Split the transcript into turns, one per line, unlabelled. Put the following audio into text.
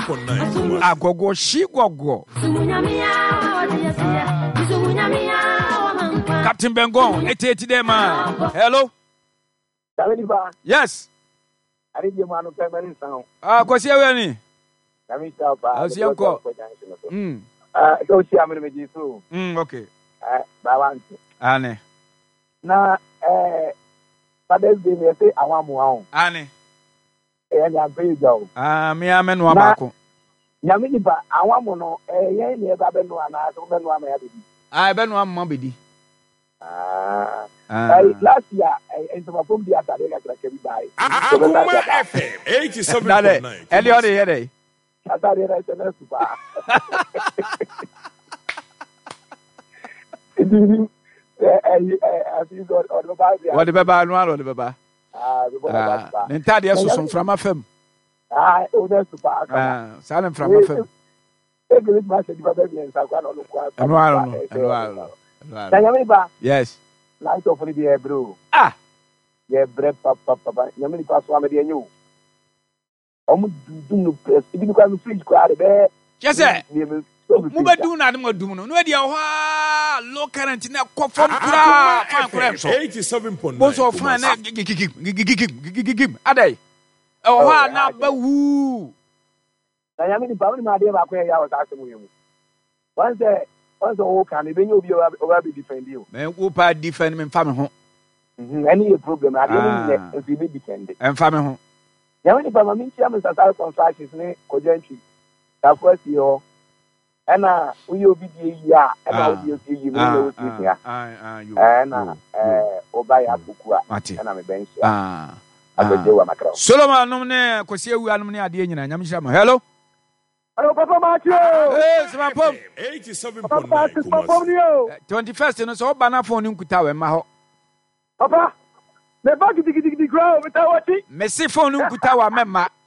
87.9.
Agogo Shigogo. Captain Bengon, 88 them. Hello. Yes.
I did your man of family sound.
Kwasi awani.
I'll
see uncle.
Don't see how many make you.
Okay.
Balance.
Ane.
Na Father's Day me say I want more.
Ane.
And I'm paying you.
Me amen wa bako.
Nyame ni ba I want more no yen ne ba be no ana so be no am ya be.
Be no am bedi.
Last year in some from the other like we buy.
Akuma FM 87.9.
Elio de here.
Atare ra ise na super.
What the baba no all the baba. Nentade asoso frama fam.
O na super.
Sanem frama fam.
English master di baba bien sa kwa no kwa.
Eno.
Nyame ba.
Yes.
Light of the bro. Yeah, bread papa. Nyame pa so amede enyo. Omu dum no press. Ibi ko am fridge ko are be.
Yes. Mu ba dum na dem adum no. No e dia ho low current na kofom kura fan kura so.
87.9.
Bo so fan na gigigim. Adai. Ho na ba wu.
Na nyame ni pa woni ma de ba ko ya wa sa asemu yemu. Once o can be you be over be defend you.
Me wo pa defend me mfa me ho.
Any problem I don't need to be defended.
Mfa me ho.
Ya when ba ma ntia me sasa constructions ne kojantri. That first year ana we obi die ya ana obi yi me no see ya. Ana oba ya buku a ana me bench. Abeje wa makra.
Solomon nom ne kwasi ewu anom ne ade nyina nyam hira mo. Hello.
Hello, Papa Matthew.
Hey, Papa.
87.9.
21st, no so bana phone nkuta we ma ho.
Papa, me ba gidi grow without watching.
Me se phone nkuta wa mema.